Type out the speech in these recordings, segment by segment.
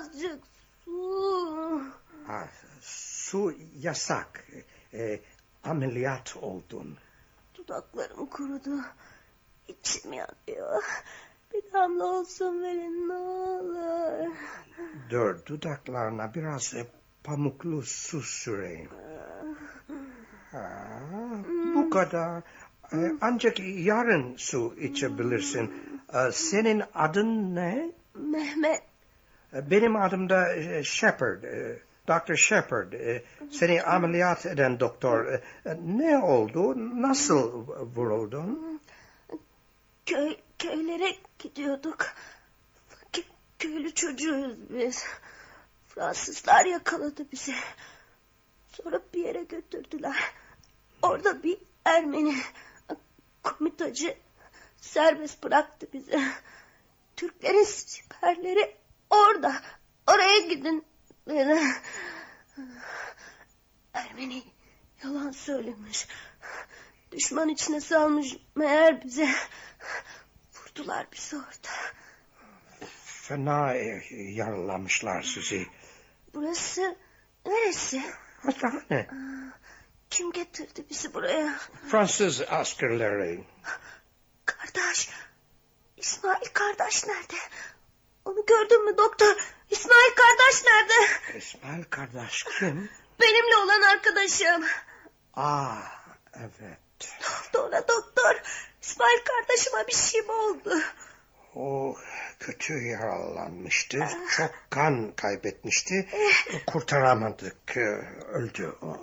azıcık su. Su yasak. Ameliyat oldun. Dudaklarım kurudu. İçim yanıyor. Bir damla olsun verin ne olur. Dur, dudaklarına biraz pamuklu su süreyim. Bu kadar. Ancak yarın su içebilirsin. Senin adın ne? Mehmet. Benim adım da Shepard. Dr. Shepard. Seni ameliyat eden doktor. Ne oldu? Nasıl vuruldun? Köylere gidiyorduk. Köylü çocuğuz biz. Fransızlar yakaladı bizi. Sonra bir yere götürdüler. Orada bir Ermeni komitacı serbest bıraktı bizi. Türklerin siperleri orada. Oraya gidin dedi. Ermeni yalan söylemiş. Düşman içine salmış meğer bize. Vurdular bizi orada. Fena yaralamışlar sizi. Burası neresi? Hastane. Kim getirdi bizi buraya? Fransız askerleri. Kardeş. İsmail kardeş nerede? Onu gördün mü doktor? İsmail kardeş nerede? İsmail kardeş kim? Benimle olan arkadaşım. Evet. Doktor. İsmail kardeşime bir şey mi oldu? O kötü yaralanmıştı. Çok kan kaybetmişti. Kurtaramadık. Öldü o.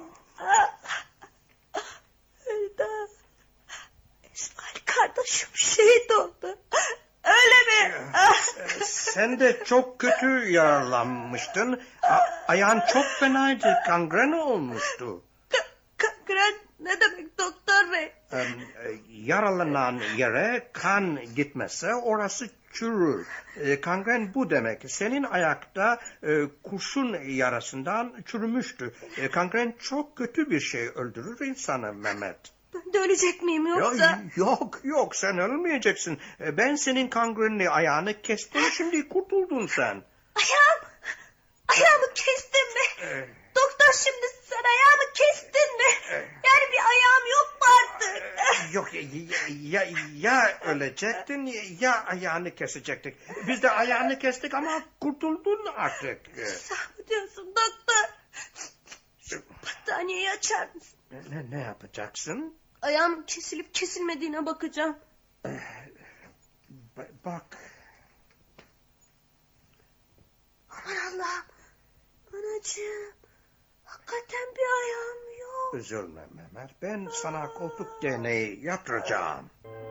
Öldü. İsmail kardeşim şehit oldu. Öyle mi? Sen de çok kötü yaralanmıştın. Ayağın çok fenaydı. Kangren olmuştu. Kangren ne demek doktor bey? Yaralanan yere kan gitmezse orası çürür. Kangren bu demek. Senin ayakta kurşun yarasından çürümüştü. Kangren çok kötü bir şey, öldürür insanı Mehmet. Ben de ölecek miyim yoksa? Yok sen ölmeyeceksin. Ben senin kangrenli ayağını kestim, şimdi kurtuldun sen. Ayağımı kestin mi? Doktor şimdi sen ayağımı kestin mi? Yani bir ayağım yok mu artık? Yok ya ölecektin ya ayağını kesecektik. Biz de ayağını kestik ama kurtuldun artık. Sen mi diyorsun doktor? Şu battaniyeyi açar mısın? Ne yapacaksın? Ayağım kesilip kesilmediğine bakacağım. Bak. Aman Allah'ım. Anacığım. Hakikaten bir ayağım yok. Üzülme Mehmet. Ben sana koltuk değneği yaptıracağım.